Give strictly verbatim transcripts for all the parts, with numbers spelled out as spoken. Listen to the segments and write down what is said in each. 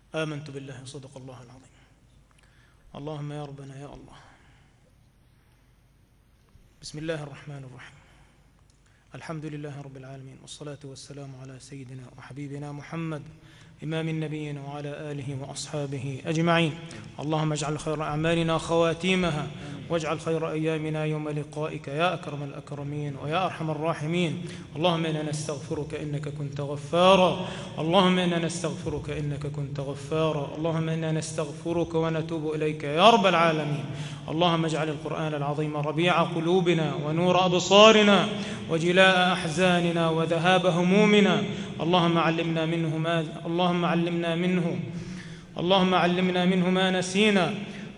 آمنت بالله صدق الله العظيم. اللهم يا ربنا يا الله. بسم الله الرحمن الرحيم. الحمد لله رب العالمين، والصلاة والسلام على سيدنا وحبيبنا محمد إمام النبيين وعلى آله وأصحابه أجمعين. اللهم اجعل خير أعمالنا خواتيمها، واجعل خير أيامنا يوم لقائك يا أكرم الأكرمين ويا أرحم الراحمين. اللهم إنا نستغفرك إنك كنت غفارا، اللهم إنا نستغفرك إنك كنت غفارا، اللهم إنا نستغفرك ونتوب إليك يا رب العالمين. اللهم اجعل القرآن العظيم ربيع قلوبنا ونور أبصارنا وجلاء أحزاننا وذهاب همومنا. اللهم علمنا منه ما اللهم علمنا منه اللهم علمنا منه ما نسينا،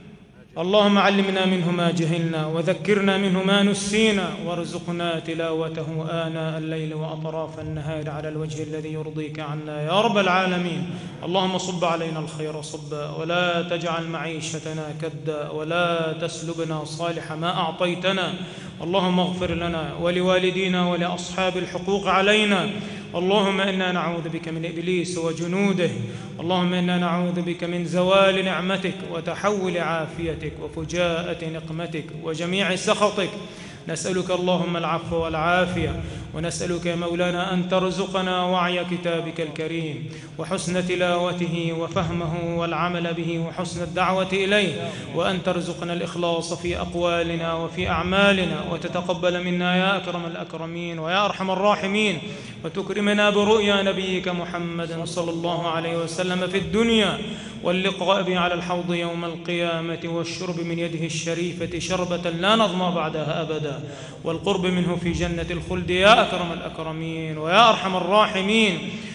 اللهم علمنا منه ما جهلنا، وذكرنا منه ما نسينا، وارزقنا تلاوته آناء الليل وأطراف النهار على الوجه الذي يرضيك عنا يا رب العالمين. اللهم صب علينا الخير صبا، ولا تجعل معيشتنا كدا، ولا تسلبنا صالح ما أعطيتنا. اللهم اغفر لنا ولوالدينا ولأصحاب الحقوق علينا. اللهم إنا نعوذ بك من إبليس وجنوده، اللهم إنا نعوذ بك من زوال نعمتك وتحول عافيتك وفجاءة نقمتك وجميع سخطك. نسألك اللهم العفو والعافية، ونسألك يا مولانا أن ترزقنا وعي كتابك الكريم وحسن تلاوته وفهمه والعمل به وحسن الدعوة إليه، وأن ترزقنا الإخلاص في أقوالنا وفي أعمالنا، وتتقبل منا يا أكرم الأكرمين ويا أرحم الراحمين، وتكرمنا برؤيا نبيك محمد صلى الله عليه وسلم في الدنيا، واللقاء به على الحوض يوم القيامة، والشرب من يده الشريفة شربة لا نظمأ بعدها أبدا، والقرب منه في جنة الخلد يا أكرم الأكرمين ويا أرحم الراحمين.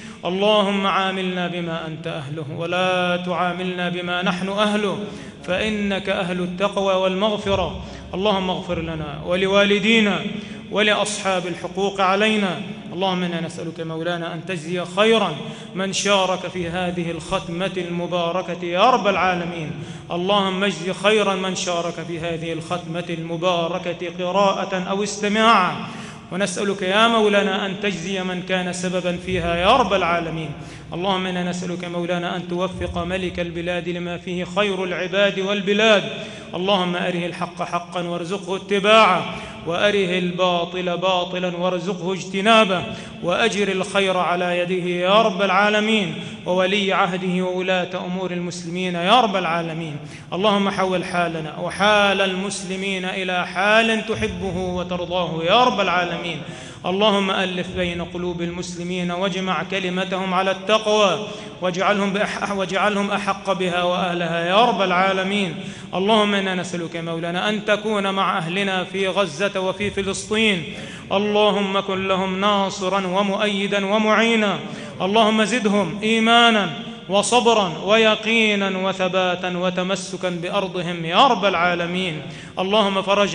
اللهم عاملنا بما أنت أهله، ولا تعاملنا بما نحن أهله، فإنك أهل التقوى والمغفرة. اللهم اغفر لنا ولوالدينا ولأصحاب الحقوق علينا. اللهم إنا نسألك مولانا أن تجزي خيرا من شارك في هذه الختمة المباركة يا رب العالمين. اللهم اجزي خيرا من شارك في هذه الختمة المباركة قراءة أو استماعا، ونسألك يا مولانا أن تجزي من كان سببا فيها يا رب العالمين. اللهم إنا نسألك مولانا أن توفق ملك البلاد لما فيه خير العباد والبلاد. اللهم أره الحق حقا وارزقه اتباعه، وأره الباطل باطلا وارزقه اجتنابه، وأجر الخير على يده يا رب العالمين، وولي عهده وولاة أمور المسلمين يا رب العالمين. اللهم حول حالنا وحال المسلمين إلى حال تحبه وترضاه يا رب العالمين. اللهم ألف بين قلوب المسلمين، واجمع كلمتهم على التقوى، واجعلهم, بأح واجعلهم أحق بها وأهلها يا رب العالمين. اللهم إنا نسألك مولانا أن تكون مع أهلنا في غزة وفي فلسطين. اللهم كن لهم ناصرا ومؤيدا ومعينا. اللهم زدهم إيمانا وصبرا ويقينا وثباتا وتمسكا بأرضهم يا رب العالمين. اللهم فرج